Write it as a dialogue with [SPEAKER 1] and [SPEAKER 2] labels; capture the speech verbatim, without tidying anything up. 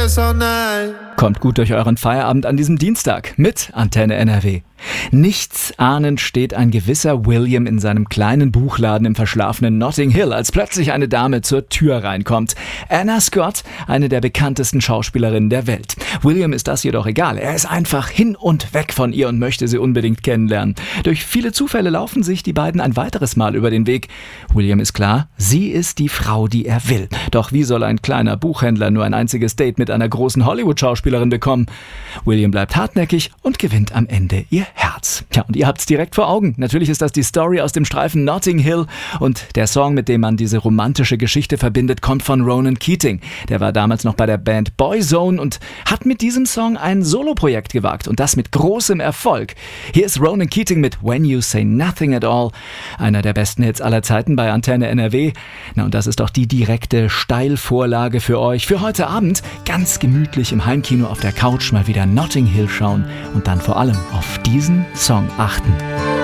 [SPEAKER 1] yes or nein.
[SPEAKER 2] Kommt gut durch euren Feierabend an diesem Dienstag mit Antenne N R W. Nichts ahnend steht ein gewisser William in seinem kleinen Buchladen im verschlafenen Notting Hill, als plötzlich eine Dame zur Tür reinkommt. Anna Scott, eine der bekanntesten Schauspielerinnen der Welt. William ist das jedoch egal. Er ist einfach hin und weg von ihr und möchte sie unbedingt kennenlernen. Durch viele Zufälle laufen sich die beiden ein weiteres Mal über den Weg. William ist klar, sie ist die Frau, die er will. Doch wie soll ein kleiner Buchhändler nur ein einziges Date mit einer großen Hollywood-Schauspielerin bekommen? William bleibt hartnäckig und gewinnt am Ende ihr Herz. Ja, und ihr habt's direkt vor Augen. Natürlich ist das die Story aus dem Streifen Notting Hill und der Song, mit dem man diese romantische Geschichte verbindet, kommt von Ronan Keating. Der war damals noch bei der Band Boyzone und hat mit diesem Song ein Soloprojekt gewagt und das mit großem Erfolg. Hier ist Ronan Keating mit When You Say Nothing at All, einer der besten Hits aller Zeiten bei Antenne N R W. Na, und das ist doch die direkte Steilvorlage für euch. Für heute Abend ganz gemütlich im Heimkino auf der Couch mal wieder Notting Hill schauen und dann vor allem auf diesen Song achten.